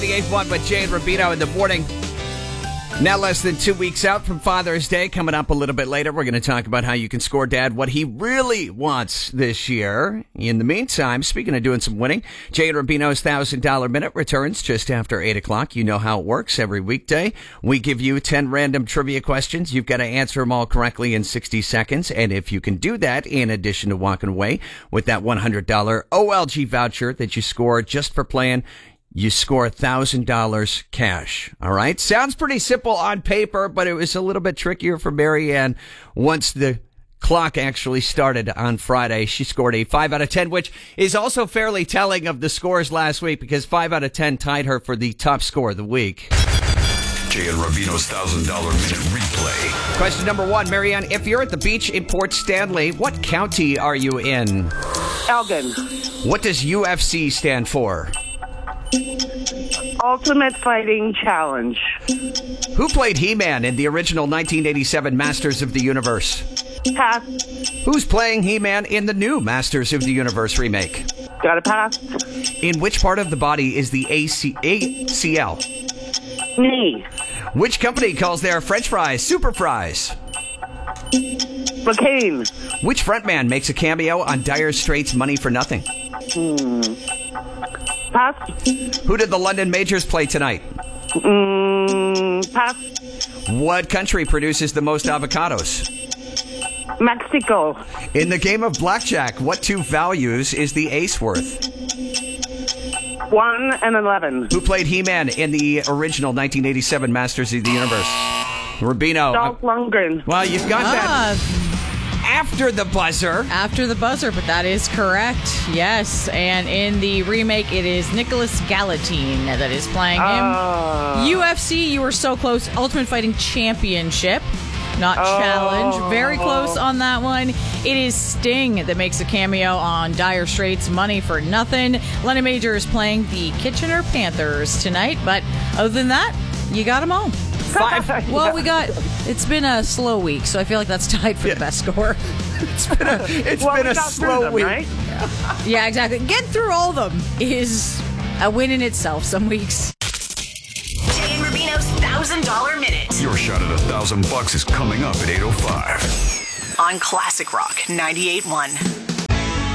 The 8th one with Jay and Rubino in the morning. Now less than 2 weeks out from Father's Day. Coming up a little bit later, we're going to talk about how you can score Dad what he really wants this year. In the meantime, speaking of doing some winning, Jay and Rubino's $1,000 Minute returns just after 8 o'clock. You know how it works every weekday. We give you 10 random trivia questions. You've got to answer them all correctly in 60 seconds. And if you can do that, in addition to walking away with that $100 OLG voucher that you score just for playing, you score $1,000 cash. All right. Sounds pretty simple on paper, but it was a little bit trickier for Marianne once the clock actually started on Friday. She scored a 5 out of 10, which is also fairly telling of the scores last week because 5 out of 10 tied her for the top score of the week. Jay and Rubino's $1,000 Minute replay. Question number 1, Marianne. If you're at the beach in Port Stanley, what county are you in? Elgin. What does UFC stand for? Ultimate Fighting Challenge. Who played He-Man in the original 1987 Masters of the Universe? Pass. Who's playing He-Man in the new Masters of the Universe remake? Gotta pass. In which part of the body is the ACL? Knee. Which company calls their French fries super fries? McCain. Which frontman makes a cameo on Dire Straits' Money for Nothing? Pass. Who did the London Majors play tonight? Pass. What country produces the most avocados? Mexico. In the game of blackjack, what two values is the ace worth? 1 and 11. Who played He-Man in the original 1987 Masters of the Universe? Rubino. Dolph Lundgren. Well, you've got that after the buzzer. After the buzzer, but that is correct. Yes, and in the remake, it is Nicholas Galatine that is playing him. UFC, you were so close. Ultimate Fighting Championship, not Challenge. Very close on that one. It is Sting that makes a cameo on Dire Straits' Money for Nothing. London Major is playing the Kitchener Panthers tonight, but other than that, you got them all. 5. Well, it's been a slow week, so I feel like that's tied for the best score. It's been a slow week. Right? Yeah, exactly. Get through all of them is a win in itself some weeks. Jay and Rubino's $1,000 Minute. Your shot at $1,000 is coming up at 8:05. On Classic Rock 98.1.